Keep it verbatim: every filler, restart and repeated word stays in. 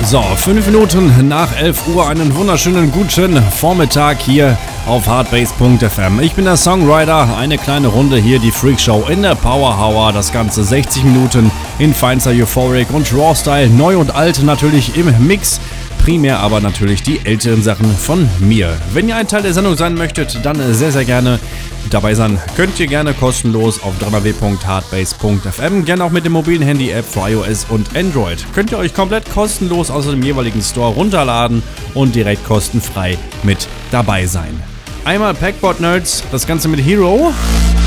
So, fünf Minuten nach elf Uhr, einen wunderschönen guten Vormittag hier auf hardbase punkt f m. Ich bin der Songwriter, eine kleine Runde hier, die Freakshow in der Power Hour, das Ganze sechzig Minuten in feinster Euphoric und Raw Style, neu und alt natürlich im Mix. Primär aber natürlich die älteren Sachen von mir. Wenn ihr ein Teil der Sendung sein möchtet, dann sehr, sehr gerne dabei sein. Könnt ihr gerne kostenlos auf w w w punkt hardbase punkt f m, gerne auch mit dem mobilen Handy-App für iOS und Android. Könnt ihr euch komplett kostenlos aus dem jeweiligen Store runterladen und direkt kostenfrei mit dabei sein. Einmal Packboard Nerds, das Ganze mit Hero.